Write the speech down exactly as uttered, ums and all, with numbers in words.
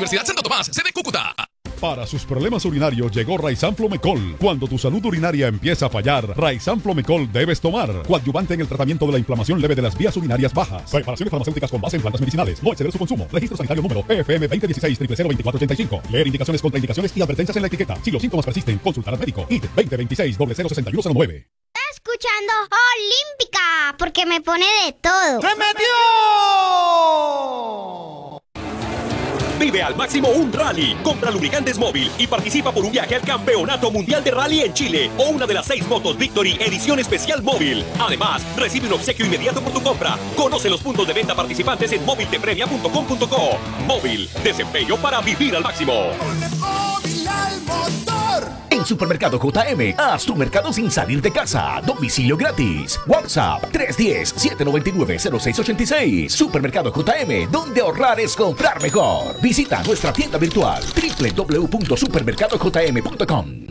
Universidad Santo Tomás, sede Cúcuta. Para sus problemas urinarios llegó Raizan Flomecol. Cuando tu salud urinaria empieza a fallar, Raizan Flomecol debes tomar. Coadyuvante en el tratamiento de la inflamación leve de las vías urinarias bajas. Preparaciones farmacéuticas con base en plantas medicinales. No exceder su consumo. Registro sanitario número P F M veinte dieciséis cero cero veinticuatro ochenta y cinco. Leer indicaciones, contraindicaciones y advertencias en la etiqueta. Si los síntomas persisten, consultar al médico. I T veinte veintiséis cero cero sesenta y uno cero nueve. Escuchando Olímpica, porque me pone de todo. ¡Se metió! Vive al máximo un rally. Compra lubricantes móvil y participa por un viaje al Campeonato Mundial de Rally en Chile o una de las seis motos Victory Edición Especial Móvil. Además, recibe un obsequio inmediato por tu compra. Conoce los puntos de venta participantes en móvil te premia punto com punto co. Móvil, desempeño para vivir al máximo. En Supermercado J M, haz tu mercado sin salir de casa. Domicilio gratis. WhatsApp tres uno cero, siete nueve nueve, cero seis ocho seis. Supermercado J M, donde ahorrar es comprar mejor. Visita nuestra tienda virtual doble u doble u doble u punto supermercado j m punto com.